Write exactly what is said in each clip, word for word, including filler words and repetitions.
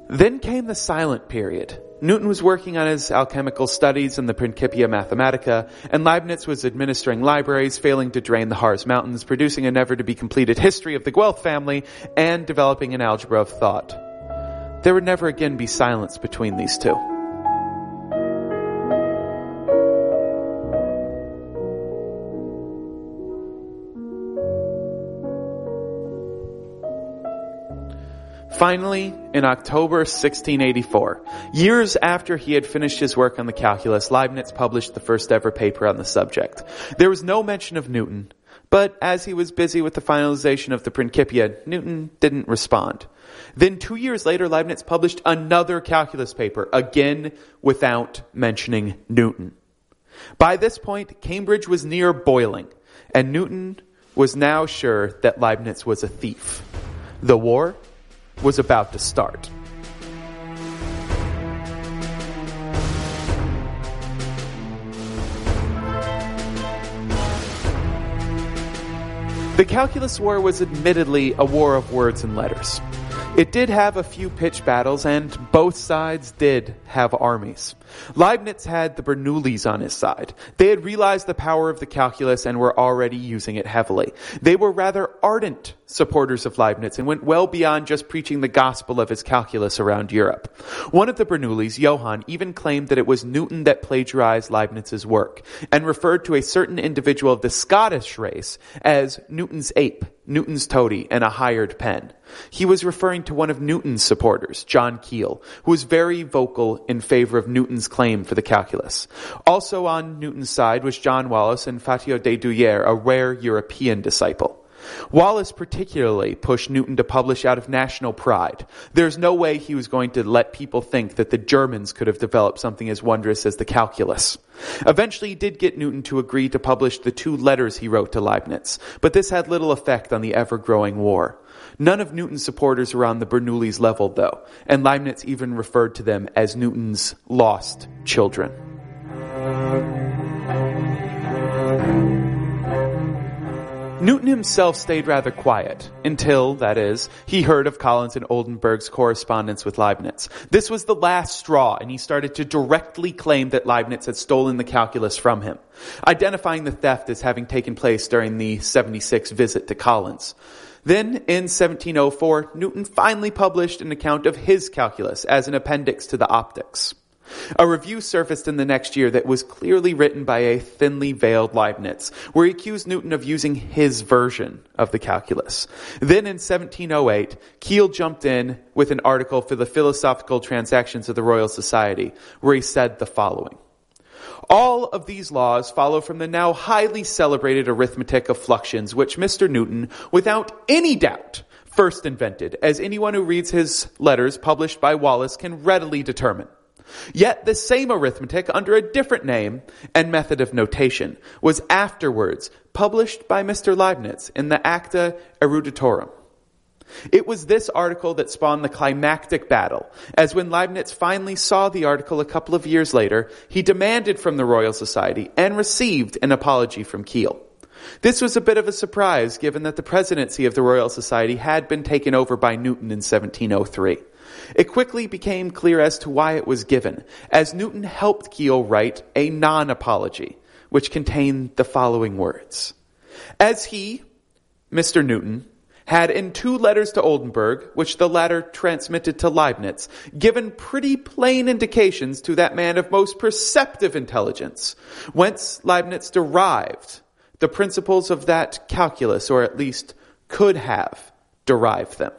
Then came the silent period. Newton was working on his alchemical studies in the Principia Mathematica, and Leibniz was administering libraries, failing to drain the Harz Mountains, producing a never-to-be-completed history of the Guelph family, and developing an algebra of thought. There would never again be silence between these two. Finally, in October sixteen eighty-four, years after he had finished his work on the calculus, Leibniz published the first ever paper on the subject. There was no mention of Newton, but as he was busy with the finalization of the Principia, Newton didn't respond. Then two years later, Leibniz published another calculus paper, again without mentioning Newton. By this point, Cambridge was near boiling, and Newton was now sure that Leibniz was a thief. The war was about to start. The calculus war was admittedly a war of words and letters. It did have a few pitched battles, and both sides did have armies. Leibniz had the Bernoullis on his side. They had realized the power of the calculus and were already using it heavily. They were rather ardent supporters of Leibniz and went well beyond just preaching the gospel of his calculus around Europe. One of the Bernoullis, Johann, even claimed that it was Newton that plagiarized Leibniz's work, and referred to a certain individual of the Scottish race as Newton's ape, Newton's toady, and a hired pen. He was referring to one of Newton's supporters, John Keill, who was very vocal in favor of Newton's claim for the calculus. Also on Newton's side was John Wallis and Fatio de Duyer, a rare European disciple. Wallis particularly pushed Newton to publish out of national pride. There's no way he was going to let people think that the Germans could have developed something as wondrous as the calculus. Eventually he did get Newton to agree to publish the two letters he wrote to Leibniz, but this had little effect on the ever-growing war. None of Newton's supporters were on the Bernoullis level, though, and Leibniz even referred to them as Newton's lost children. Newton himself stayed rather quiet, until, that is, he heard of Collins and Oldenburg's correspondence with Leibniz. This was the last straw, and he started to directly claim that Leibniz had stolen the calculus from him, identifying the theft as having taken place during the seventy-six visit to Collins. Then, in seventeen oh four, Newton finally published an account of his calculus as an appendix to the Optics. A review surfaced in the next year that was clearly written by a thinly veiled Leibniz, where he accused Newton of using his version of the calculus. Then in seventeen oh eight, Keill jumped in with an article for the Philosophical Transactions of the Royal Society, where he said the following. All of these laws follow from the now highly celebrated arithmetic of fluxions, which Mister Newton, without any doubt, first invented, as anyone who reads his letters published by Wallis can readily determine. Yet this same arithmetic, under a different name and method of notation, was afterwards published by Mister Leibniz in the Acta Eruditorum. It was this article that spawned the climactic battle, as when Leibniz finally saw the article a couple of years later, he demanded from the Royal Society and received an apology from Keill. This was a bit of a surprise, given that the presidency of the Royal Society had been taken over by Newton in seventeen oh three. It quickly became clear as to why it was given, as Newton helped Keill write a non-apology, which contained the following words. As he, Mister Newton, had in two letters to Oldenburg, which the latter transmitted to Leibniz, given pretty plain indications to that man of most perceptive intelligence, whence Leibniz derived the principles of that calculus, or at least could have derived them.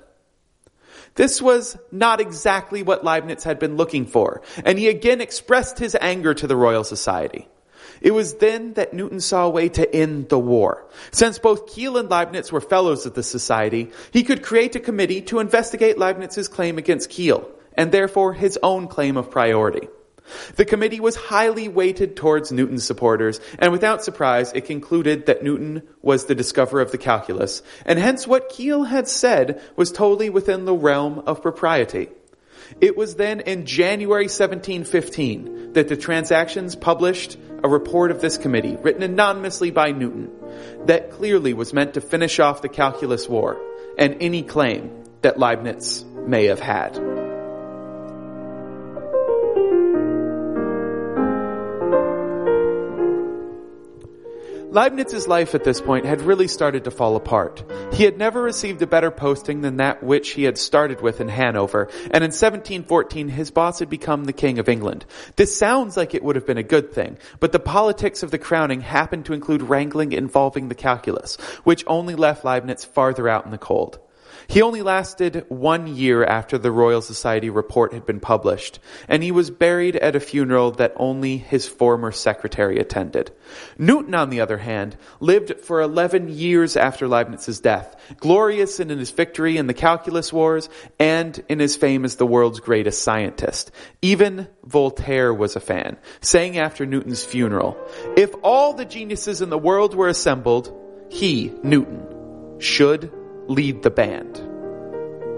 This was not exactly what Leibniz had been looking for, and he again expressed his anger to the Royal Society. It was then that Newton saw a way to end the war. Since both Keill and Leibniz were fellows of the society, he could create a committee to investigate Leibniz's claim against Keill, and therefore his own claim of priority. The committee was highly weighted towards Newton's supporters, and without surprise, it concluded that Newton was the discoverer of the calculus, and hence what Keill had said was totally within the realm of propriety. It was then in January seventeen fifteen that the Transactions published a report of this committee, written anonymously by Newton, that clearly was meant to finish off the calculus war and any claim that Leibniz may have had. Leibniz's life at this point had really started to fall apart. He had never received a better posting than that which he had started with in Hanover, and in seventeen fourteen his boss had become the King of England. This sounds like it would have been a good thing, but the politics of the crowning happened to include wrangling involving the calculus, which only left Leibniz farther out in the cold. He only lasted one year after the Royal Society report had been published, and he was buried at a funeral that only his former secretary attended. Newton, on the other hand, lived for eleven years after Leibniz's death, glorious in his victory in the calculus wars and in his fame as the world's greatest scientist. Even Voltaire was a fan, saying after Newton's funeral, "If all the geniuses in the world were assembled, he, Newton, should lead the band."